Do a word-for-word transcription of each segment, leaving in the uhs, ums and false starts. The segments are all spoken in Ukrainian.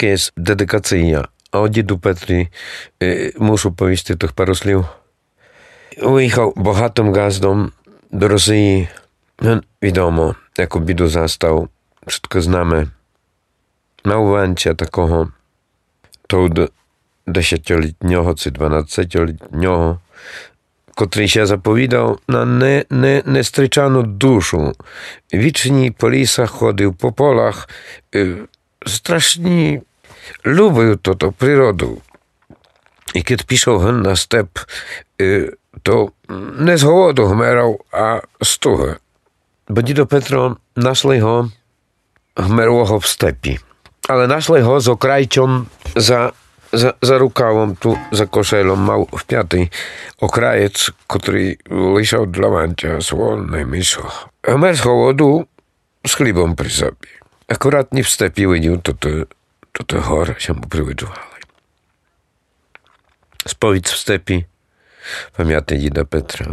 таке є дедикація. А от діду Петрі е, мушу повісти тих пару слів. Виїхав багатим газдом до Росії. Відомо, яку біду застав. Wszystko znamy. Małwancia такого тут десятилітнього чи дванадцятилітнього, котрий ще заповідав на не, не, нестричану душу. Вічні по лісах ходив, по полах. Страшні любив то природу. І kiedy пішов на степ, то не з голоду гмерав, а з туги. Бо дідо Петро нашли його гмерлого в степі. Але нашли його з okrajcą za, za, za rukawą, tu za koszelą, mał w piątej okrajec, który leżał dla Wancia, słonny myszo. Gmer z hołodu z chlibą przy sobie. Akurat nie w stepie łynił, to te, to te chore się mu przywyczuwały. Spowiedź w stepi, pamiętaj dzida Petra.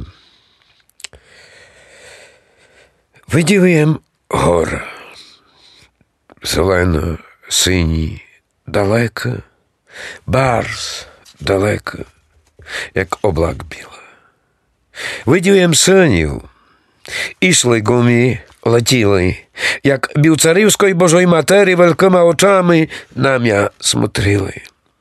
Видівуєм гора. Зелена, сині, далеко, барс далеко, як облак біла. Видівуєм синів, ішли гумі, летіли, як білцарівської Божої Матері великими очами на м'я смотрили.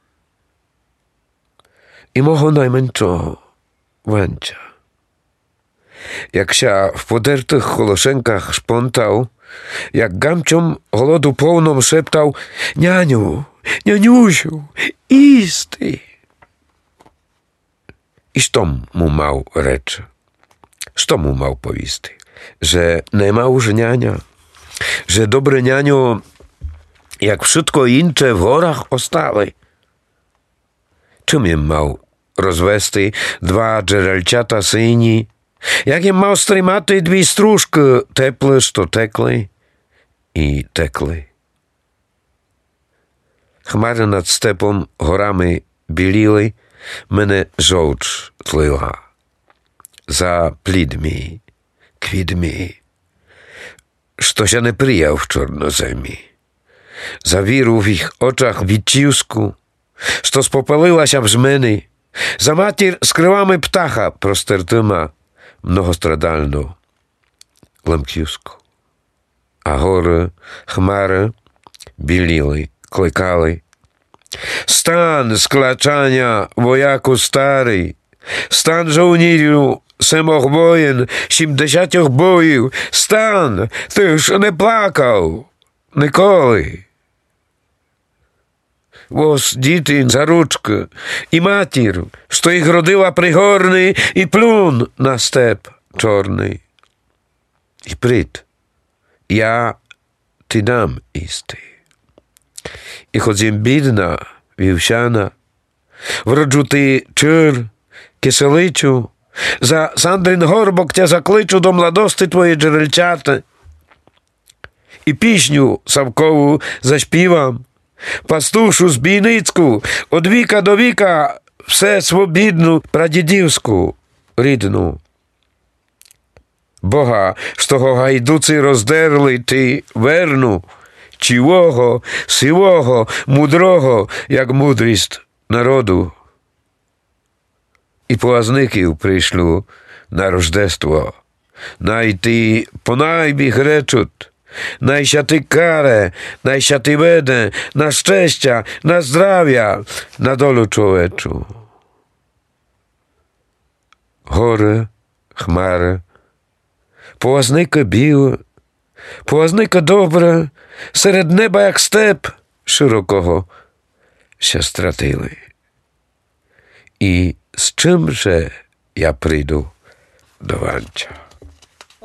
І мого найменшого Ванча. Jak się w podертych holoszenkach szpontał, jak gamciom głodu pełną szeptał: Nianiu, nianiusiu, isty. I što mu mał rzecz? Što mu mał powisty? Że nie ma już niania? Że dobre nianio, jak wszystko incze w gorach ostale? Czym im mał rozwesty dwa dżerelciata syni? Jakie mał strymaty dwie stróżki teple, što tekli i tekli. Chmary nad stepą gorami біліли, мене żołcz tlila. Za plidmi, kwidmi, što się nie prijał w czornozemi. Za wiru w ich oczach wiciusku, što spopaliła się brzmeny. Za matir z krylami ptacha prostertyma, многострадальну ламківську. А гори, хмари біліли, кликали. Стан з клачання, вояку старий, стан жовнірю, семох воїн, сімдесятьох боїв, стан, ти ж не плакав ніколи. Вос діти за ручки і матір, що їх родила пригорний, і плюн на степ чорний. І прийд, я ти дам істи. І хоч їм бідна, вівсяна, вроджу ти чир, киселичу, за Сандрин горбок тя закличу до младости твої джерельчата. І пісню Савкову заспівам, пастушу збійницьку, од віка до віка, все свобідну прадідівську рідну. Бога, з того гайдуці роздерли ти верну, чивого, сивого, мудрого, як мудрість народу. І плазників прийшлю на рождество, найти понайбіг речуть, najsiaty karę, najsiaty bedę, na szczęścia, na zdrowia, na dolu człowieczu. Горе, хмари, полазника біле, полазника добра, серед неба, як степ широкого, ся стратили. І з чим же я прийду до Ванча?